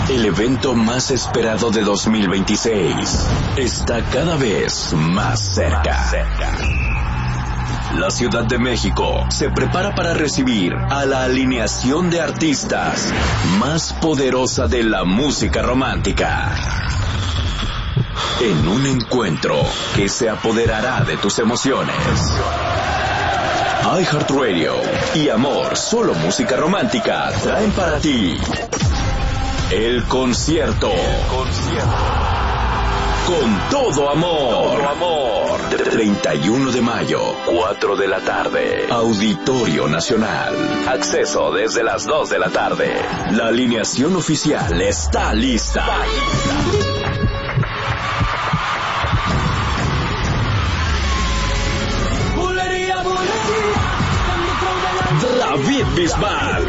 El evento más esperado de 2026 está cada vez más cerca. La Ciudad de México se prepara para recibir a la alineación de artistas más poderosa de la música romántica. En un encuentro que se apoderará de tus emociones. iHeartRadio y Amor, solo música romántica, traen para ti el concierto. Con todo amor. 31 de mayo, 4 de la tarde. Auditorio Nacional. Acceso desde las 2 de la tarde. La alineación oficial está lista. David Bisbal,